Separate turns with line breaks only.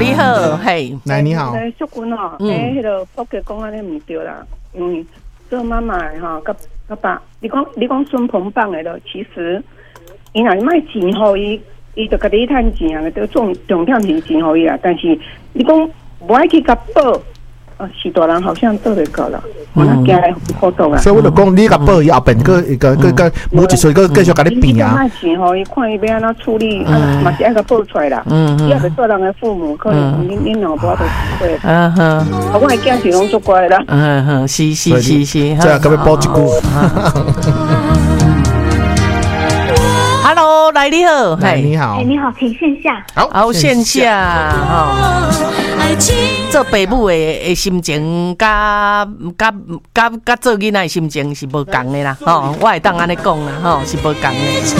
你好，嘿，
来你好，
淑君哦，迄个福哥讲安尼唔对啦，因为做妈妈哈，甲爸，你讲孙鹏棒的咯，其实伊若卖钱互伊，伊就甲你趁钱啊，都重点是钱互伊啊，但是你讲无爱去甲报。是大人好像做得到了，我那惊来好多啊。
所以我就讲，你甲报伊后边个每一岁个继续甲你变啊。
卖钱吼，伊看伊要安怎处理，嘛是爱甲报出来啦。伊也是做人的父母，可能恁老婆都不会。我的囝是拢做乖啦。
是，
这样可要报一句。
Hello， 来你好，
你好，
你好，请线下。
好，线下做爸母的心情，甲做囡仔的心情是无同的啦，我会当安尼讲啦，是无同的。